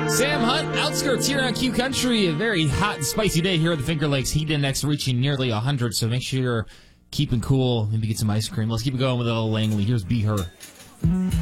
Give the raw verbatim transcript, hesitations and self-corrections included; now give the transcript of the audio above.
Sam Hunt, Outskirts here on Q Country. A very hot and spicy day here at the Finger Lakes. Heat index reaching nearly one hundred, so make sure you're keeping cool. Maybe get some ice cream. Let's keep it going with a little Langley. Here's Be Her.